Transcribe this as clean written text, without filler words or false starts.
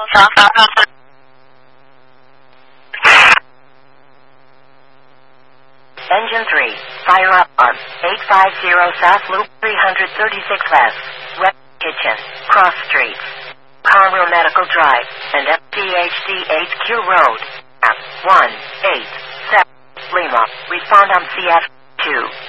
Engine 3, fire alarm, 850 South Loop 336 West, West Kitchen, Cross Streets, Carmel Medical Drive, and FDHD HQ Road, 187 Lima. Respond on CF2.